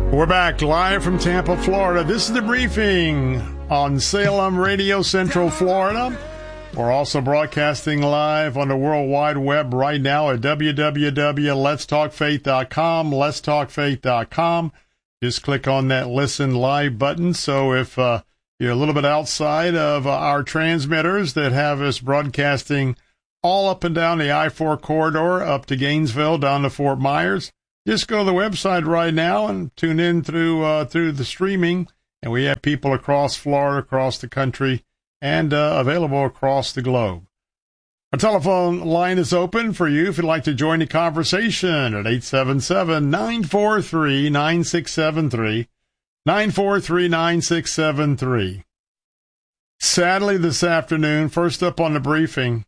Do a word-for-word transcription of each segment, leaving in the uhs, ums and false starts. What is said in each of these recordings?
We're back live from Tampa, Florida. This is the briefing on Salem Radio Central Florida. We're also broadcasting live on the World Wide Web right now at w w w dot lets talk faith dot com, lets talk faith dot com. Just click on that Listen Live button. So if uh, you're a little bit outside of uh, our transmitters that have us broadcasting all up and down the I four corridor, up to Gainesville, down to Fort Myers, just go to the website right now and tune in through uh, through the streaming. And we have people across Florida, across the country, and uh, available across the globe. Our telephone line is open for you if you'd like to join the conversation at eight seven seven, nine four three, nine six seven three, nine four three, nine six seven three. Sadly, this afternoon, first up on the briefing,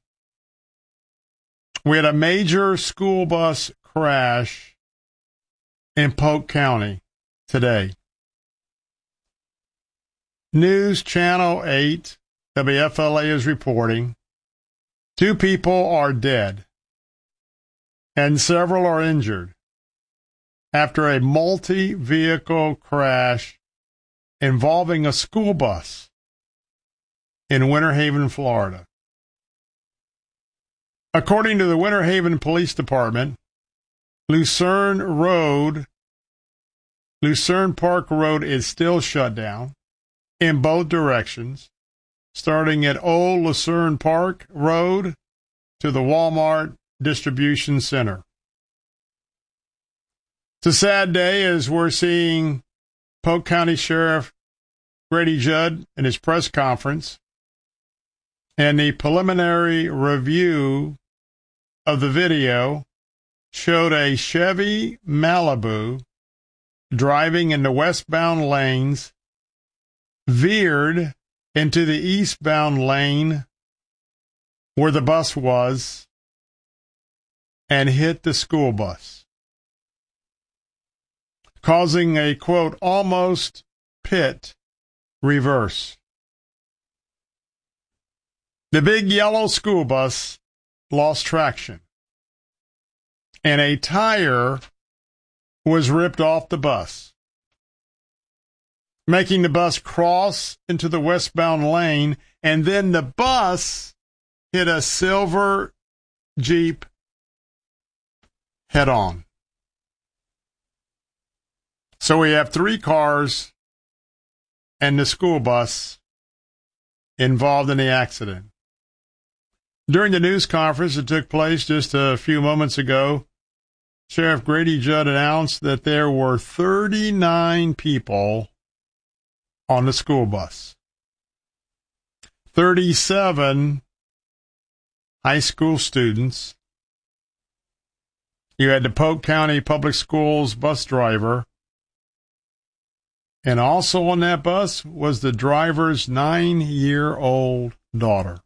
we had a major school bus crash in Polk County today. News Channel eight, W F L A is reporting two people are dead and several are injured after a multi-vehicle crash involving a school bus in Winter Haven, Florida. According to the Winter Haven Police Department, Lucerne Road, Lucerne Park Road is still shut down in both directions, starting at Old Lucerne Park Road to the Walmart Distribution Center. It's a sad day as we're seeing Polk County Sheriff Grady Judd in his press conference, and the preliminary review of the video showed a Chevy Malibu driving in the westbound lanes, veered into the eastbound lane where the bus was, and hit the school bus, causing a, quote, almost pit reverse. The big yellow school bus lost traction, and a tire was ripped off the bus, making the bus cross into the westbound lane, and then the bus hit a silver Jeep head-on. So we have three cars and the school bus involved in the accident. During the news conference that took place just a few moments ago, Sheriff Grady Judd announced that there were thirty-nine people on the school bus. thirty-seven high school students. You had the Polk County Public Schools bus driver. And also on that bus was the driver's nine-year-old daughter.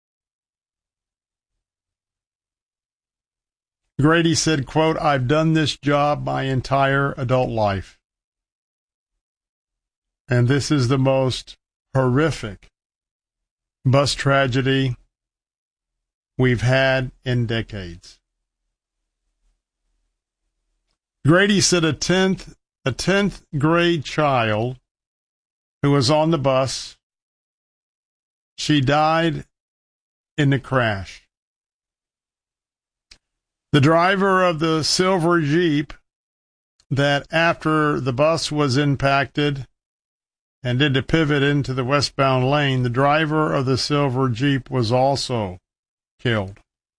Grady said, quote, I've done this job my entire adult life, and this is the most horrific bus tragedy we've had in decades. Grady said a tenth a tenth grade child who was on the bus, she died in the crash. The driver of the silver Jeep that after the bus was impacted and did the pivot into the westbound lane, the driver of the silver Jeep was also killed.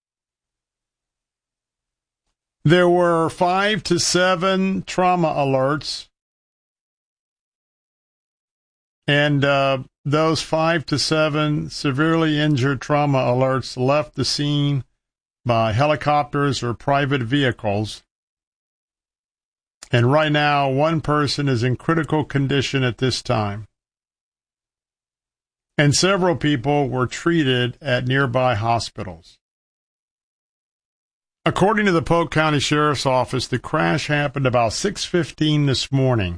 There were five to seven trauma alerts, and uh, those five to seven severely injured trauma alerts left the scene by helicopters or private vehicles. And right now, one person is in critical condition at this time. And several people were treated at nearby hospitals. According to the Polk County Sheriff's Office, the crash happened about six fifteen this morning.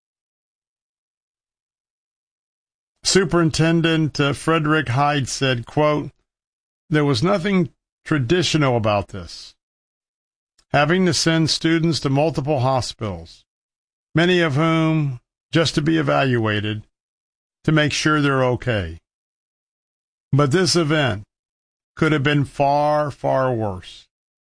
Superintendent uh, Frederick Hyde said, quote, there was nothing traditional about this. Having to send students to multiple hospitals, many of whom just to be evaluated to make sure they're okay. But this event could have been far, far worse.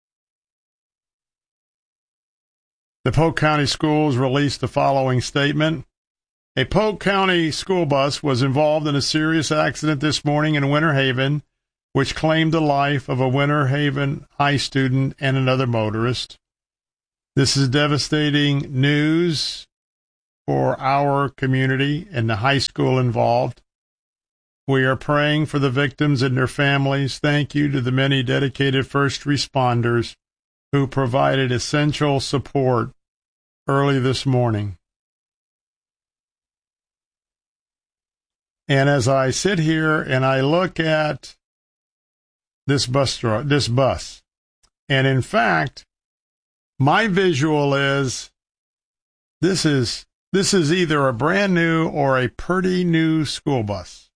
The Polk County Schools released the following statement. A Polk County school bus was involved in a serious accident this morning in Winter Haven, which claimed the life of a Winter Haven High student and another motorist. This is devastating news for our community and the high school involved. We are praying for the victims and their families. Thank you to the many dedicated first responders who provided essential support early this morning. And as I sit here and I look at this bus, this bus, and in fact, my visual is this is this is either a brand new or a pretty new school bus.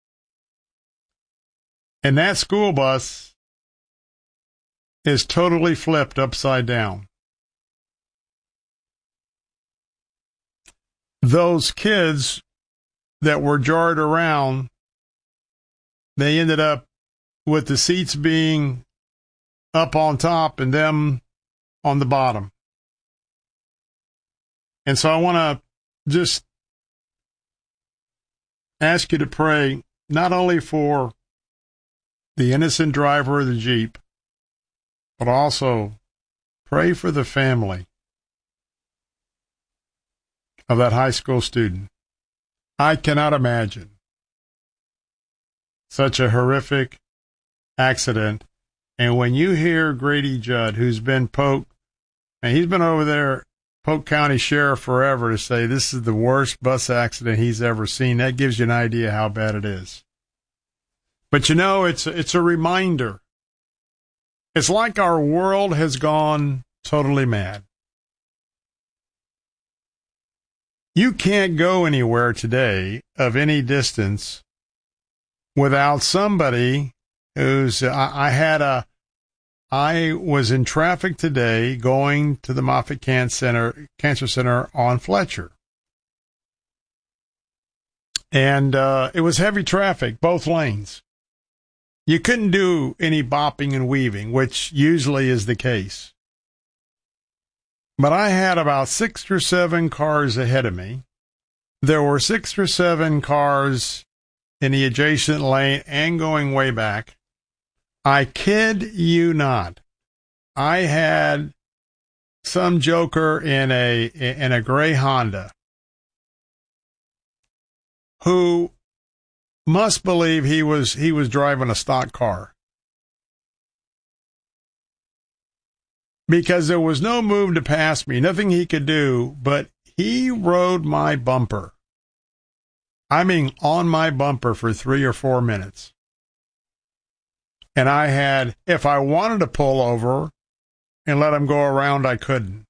And that school bus is totally flipped upside down. Those kids that were jarred around, they ended up with the seats being up on top and them on the bottom. And so I want to just ask you to pray not only for the innocent driver of the Jeep, but also pray for the family of that high school student. I cannot imagine such a horrific accident. And when you hear Grady Judd, who's been Polk, and he's been over there, Polk County Sheriff forever, to say this is the worst bus accident he's ever seen, that gives you an idea how bad it is. But you know, it's it's a reminder. It's like our world has gone totally mad. You can't go anywhere today of any distance without somebody who's, I, I had a, I was in traffic today going to the Moffitt Cancer Center, Cancer Center on Fletcher. And uh, it was heavy traffic, both lanes. You couldn't do any bopping and weaving, which usually is the case. But I had about six or seven cars ahead of me. There were six or seven cars in the adjacent lane and going way back. I kid you not. I had some joker in a in a gray Honda who must believe he was he was driving a stock car, because there was no move to pass me, nothing he could do, but he rode my bumper. I mean, on my bumper for three or four minutes. And I had, if I wanted to pull over and let him go around, I couldn't.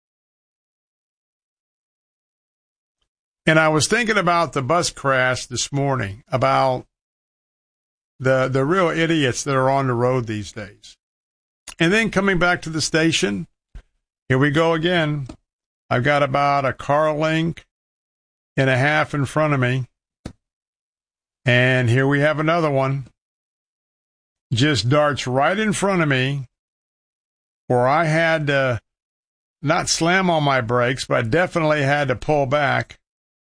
And I was thinking about the bus crash this morning, about the the real idiots that are on the road these days. And then coming back to the station, here we go again. I've got about a car length and a half in front of me. And here we have another one. Just darts right in front of me, where I had to not slam on my brakes, but I definitely had to pull back.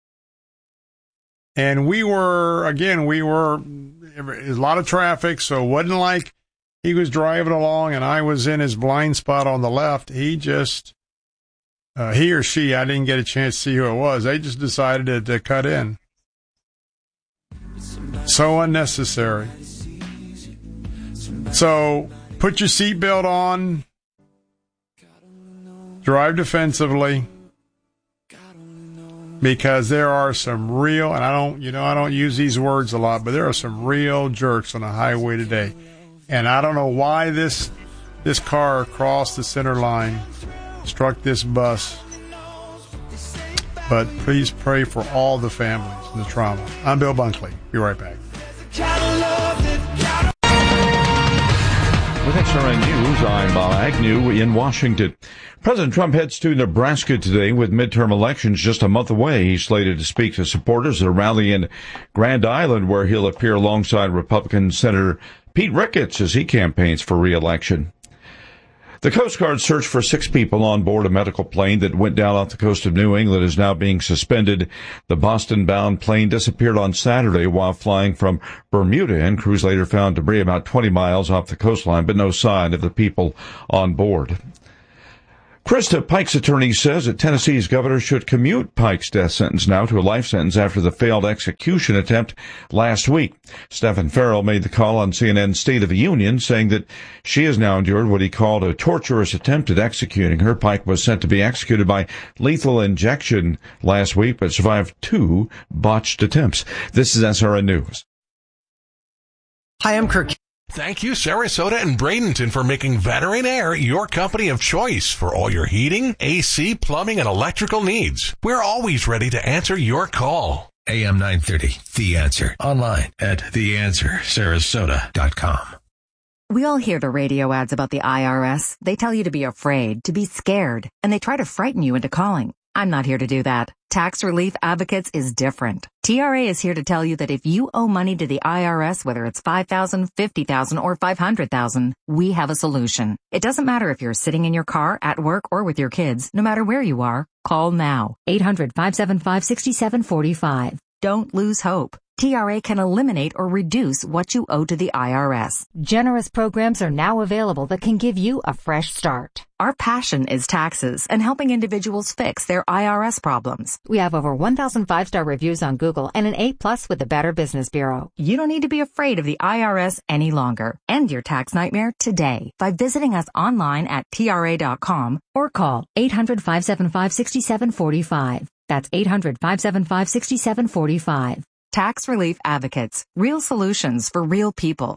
And we were, again, we were, a lot of traffic, so it wasn't like he was driving along and I was in his blind spot on the left. He just, uh, he or she, I didn't get a chance to see who it was. They just decided to, to cut in. So unnecessary. So put your seatbelt on, drive defensively, because there are some real, and I don't, you know, I don't use these words a lot, but there are some real jerks on the highway today. And I don't know why this this car crossed the center line, struck this bus, but please pray for all the families and the trauma. I'm Bill Bunkley. Be right back. With S R N News, I'm Bob Agnew in Washington. President Trump heads to Nebraska today with midterm elections just a month away. He's slated to speak to supporters at a rally in Grand Island where he'll appear alongside Republican Senator Pete Ricketts as he campaigns for re-election. The Coast Guard search for six people on board a medical plane that went down off the coast of New England is now being suspended. The Boston-bound plane disappeared on Saturday while flying from Bermuda, and crews later found debris about twenty miles off the coastline, but no sign of the people on board. Krista Pike's attorney says that Tennessee's governor should commute Pike's death sentence now to a life sentence after the failed execution attempt last week. Stephen Farrell made the call on C N N's State of the Union, saying that she has now endured what he called a torturous attempt at executing her. Pike was sent to be executed by lethal injection last week, but survived two botched attempts. This is S R N News. Hi, I'm Kirk. Thank you, Sarasota and Bradenton, for making Veteran Air your company of choice for all your heating, A C, plumbing, and electrical needs. We're always ready to answer your call. A M nine thirty, The Answer. Online at the answer sarasota dot com. We all hear the radio ads about the I R S. They tell you to be afraid, to be scared, and they try to frighten you into calling. I'm not here to do that. Tax Relief Advocates is different. T R A is here to tell you that if you owe money to the I R S, whether it's five thousand dollars, fifty thousand dollars, or five hundred thousand dollars, we have a solution. It doesn't matter if you're sitting in your car, at work, or with your kids. No matter where you are, call now. eight hundred, five seven five, six seven four five. Don't lose hope. T R A can eliminate or reduce what you owe to the I R S. Generous programs are now available that can give you a fresh start. Our passion is taxes and helping individuals fix their I R S problems. We have over one thousand five-star reviews on Google and an A plus with the Better Business Bureau. You don't need to be afraid of the I R S any longer. End your tax nightmare today by visiting us online at T R A dot com or call eight hundred, five seven five, six seven four five. That's eight hundred, five seven five, six seven four five. Tax Relief Advocates. Real solutions for real people.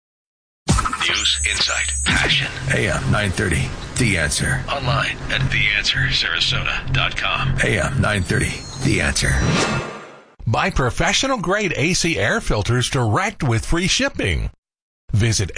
News, insight, passion. A M nine thirty, The Answer. Online at the answer sarasota dot com. A M nine thirty, The Answer. Buy professional-grade A C air filters direct with free shipping. Visit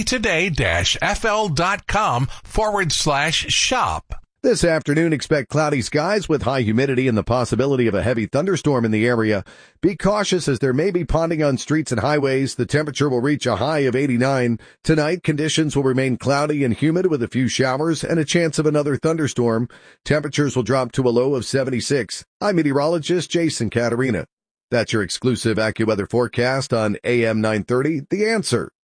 actoday-fl.com forward slash shop. This afternoon, expect cloudy skies with high humidity and the possibility of a heavy thunderstorm in the area. Be cautious as there may be ponding on streets and highways. The temperature will reach a high of eighty-nine. Tonight, conditions will remain cloudy and humid with a few showers and a chance of another thunderstorm. Temperatures will drop to a low of seventy-six. I'm meteorologist Jason Caterina. That's your exclusive AccuWeather forecast on A M nine thirty, The Answer.